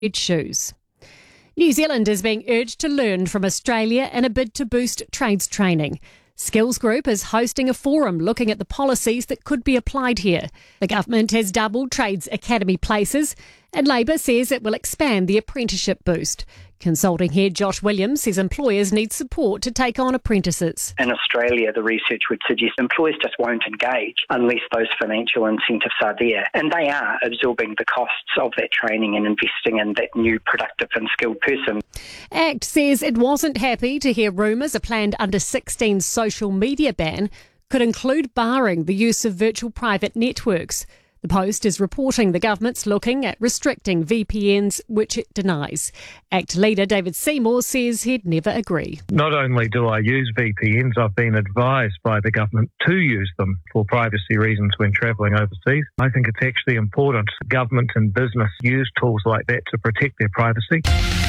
shoes. New Zealand is being urged to learn from Australia in a bid to boost trades training. Skills Group is hosting a forum looking at the policies that could be applied here. The government has doubled Trades Academy places, and Labor says it will expand the apprenticeship boost. Consulting head Josh Williams says employers need support to take on apprentices. In Australia, the research would suggest employers just won't engage unless those financial incentives are there. And they are absorbing the costs of that training and investing in that new productive and skilled person. ACT says it wasn't happy to hear rumours a planned under-16 social media ban could include barring the use of virtual private networks. The Post is reporting the government's looking at restricting VPNs, which it denies. ACT leader David Seymour says he'd never agree. Not only do I use VPNs, I've been advised by the government to use them for privacy reasons when travelling overseas. I think it's actually important government and business use tools like that to protect their privacy.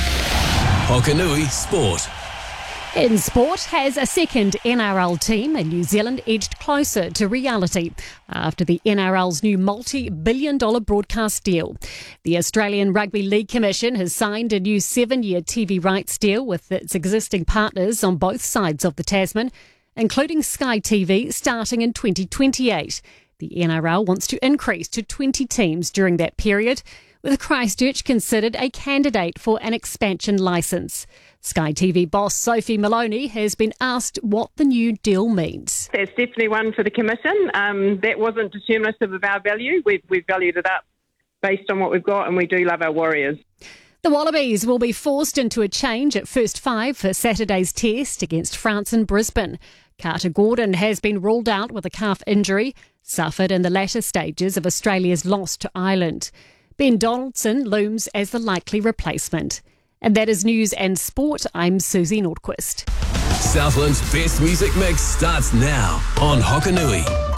Hokanui Sport. In sport, has a second NRL team in New Zealand edged closer to reality after the NRL's new multi-billion-dollar broadcast deal. The Australian Rugby League Commission has signed a new 7-year TV rights deal with its existing partners on both sides of the Tasman, including Sky TV, starting in 2028. The NRL wants to increase to 20 teams during that period, with Christchurch considered a candidate for an expansion licence. Sky TV boss Sophie Maloney has been asked what the new deal means. That's definitely one for the Commission. That wasn't determinative of our value. We've valued it up based on what we've got, and we do love our Warriors. The Wallabies will be forced into a change at first 5 for Saturday's test against France in Brisbane. Carter Gordon has been ruled out with a calf injury, suffered in the latter stages of Australia's loss to Ireland. Ben Donaldson looms as the likely replacement. And that is news and sport. I'm Susie Nordquist. Southland's best music mix starts now on Hokanui.